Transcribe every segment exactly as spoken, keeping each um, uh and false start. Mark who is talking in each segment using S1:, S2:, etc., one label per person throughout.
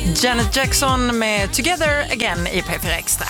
S1: Janet Jackson med Together Again i P fyra Extra.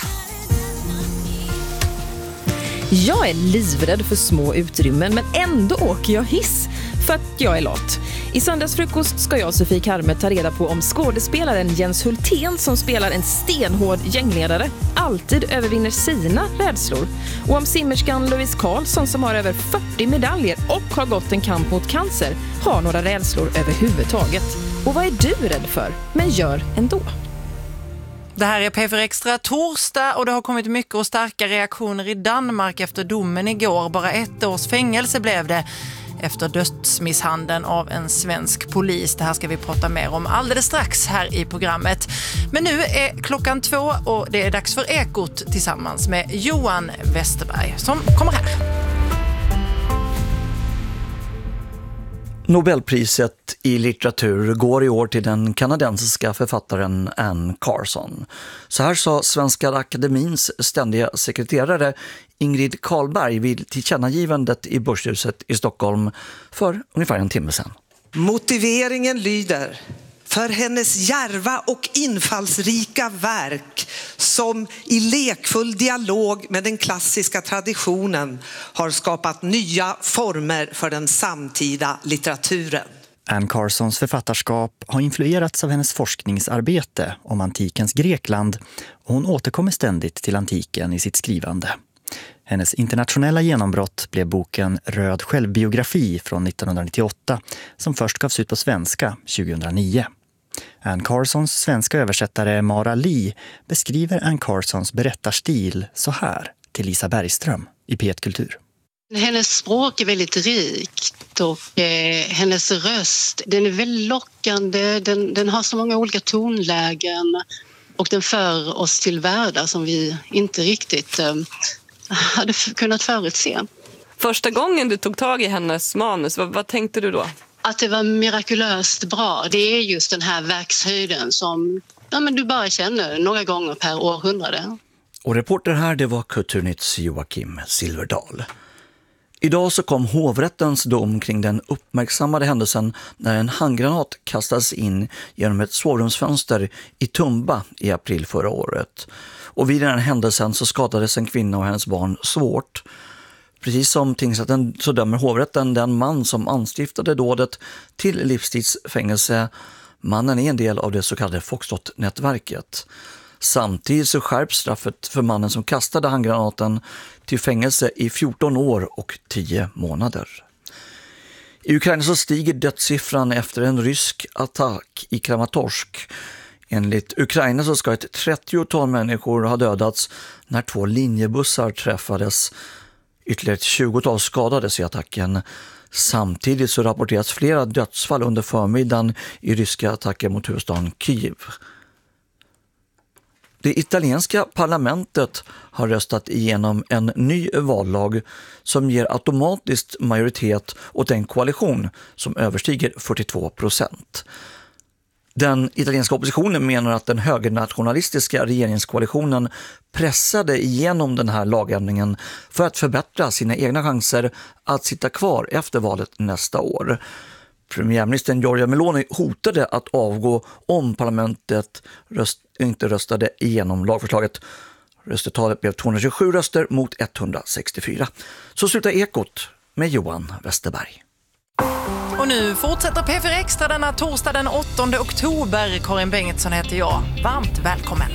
S2: Jag är livrädd för små utrymmen, men ändå åker jag hiss för att jag är lat. I söndagsfrukost ska jag och Sofie Karme ta reda på om skådespelaren Jens Hultén, som spelar en stenhård gängledare, alltid övervinner sina rädslor. Och om simmerskan Louise Karlsson, som har över fyrtio medaljer och har gått en kamp mot cancer, har några rädslor överhuvudtaget. Och vad är du rädd för, men gör ändå?
S1: Det här är P fyra Extra torsdag och det har kommit mycket och starka reaktioner i Danmark efter domen igår. Bara ett års fängelse blev det efter dödsmisshandeln av en svensk polis. Det här ska vi prata mer om alldeles strax här i programmet. Men nu är klockan två och det är dags för Ekot tillsammans med Johan Westerberg som kommer här.
S3: Nobelpriset i litteratur går i år till den kanadensiska författaren Anne Carson. Så här sa Svenska Akademins ständiga sekreterare Ingrid Karlberg vid tillkännagivandet i Börshuset i Stockholm för ungefär en timme sedan.
S4: Motiveringen lyder: för hennes djärva och infallsrika verk som i lekfull dialog med den klassiska traditionen har skapat nya former för den samtida litteraturen.
S5: Anne Carsons författarskap har influerats av hennes forskningsarbete om antikens Grekland och hon återkommer ständigt till antiken i sitt skrivande. Hennes internationella genombrott blev boken Röd självbiografi från nittonhundranittioåtta som först gavs ut på svenska tjugohundranio. Anne Carsons svenska översättare Mara Lee beskriver Anne Carsons berättarstil så här till Lisa Bergström i P ett Kultur.
S6: Hennes språk är väldigt rikt och eh, hennes röst, den är väldigt lockande, den, den har så många olika tonlägen och den för oss till världar som vi inte riktigt eh, hade kunnat förutse.
S7: Första gången du tog tag i hennes manus, vad, vad tänkte du då?
S6: Att det var mirakulöst bra. Det är just den här verkshöjden som ja, men du bara känner några gånger per århundrade.
S3: Och reporter här, det var Kulturnytts Joakim Silverdal. Idag så kom hovrättens dom kring den uppmärksammade händelsen när en handgranat kastades in genom ett sovrumsfönster i Tumba i april förra året. Och vid den här händelsen så skadades en kvinna och hennes barn svårt. Precis som tingsrätten så dömer hovrätten den man som anstiftade dådet till livstidsfängelse. Mannen är en del av det så kallade Foxtrot-nätverket. Samtidigt så skärps straffet för mannen som kastade handgranaten till fängelse i fjorton år och tio månader. I Ukraina så stiger dödssiffran efter en rysk attack i Kramatorsk. Enligt Ukraina så ska ett trettiotal människor ha dödats när två linjebussar träffades. Ytterligare ett tjugotal skadades i attacken. Samtidigt så rapporteras flera dödsfall under förmiddagen i ryska attacker mot huvudstaden Kyiv. Det italienska parlamentet har röstat igenom en ny vallag som ger automatiskt majoritet åt en koalition som överstiger fyrtiotvå procent. Den italienska oppositionen menar att den högernationalistiska regeringskoalitionen pressade igenom den här lagändringen för att förbättra sina egna chanser att sitta kvar efter valet nästa år. Premiärministern Giorgia Meloni hotade att avgå om parlamentet röst, inte röstade igenom lagförslaget. Röstetalet blev tvåhundratjugosju röster mot etthundrasextiofyra. Så slutar Ekot med Johan Westerberg.
S1: Och nu fortsätter P fyra Extra denna torsdag den åttonde oktober. Karin Bengtsson heter jag. Varmt välkommen.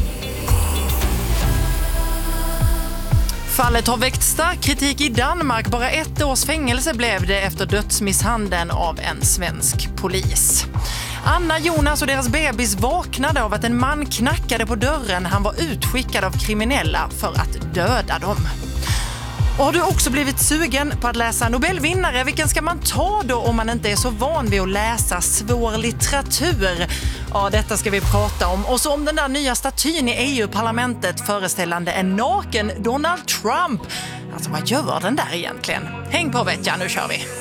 S1: Fallet har väckt stark kritik i Danmark. Bara ett års fängelse blev det efter dödsmisshandeln av en svensk polis. Anna, Jonas och deras bebis vaknade av att en man knackade på dörren. Han var utskickad av kriminella för att döda dem. Och har du också blivit sugen på att läsa Nobelvinnare? Vilken ska man ta då om man inte är så van vid att läsa svår litteratur? Ja, detta ska vi prata om. Och så om den där nya statyn i E U-parlamentet föreställande en naken Donald Trump. Alltså, vad gör den där egentligen? Häng på vet jag, nu kör vi!